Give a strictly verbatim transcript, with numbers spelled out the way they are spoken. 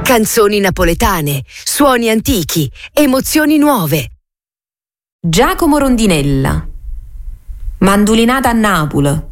Canzoni napoletane, suoni antichi, emozioni nuove. Giacomo Rondinella. Mandulinata a Napoli.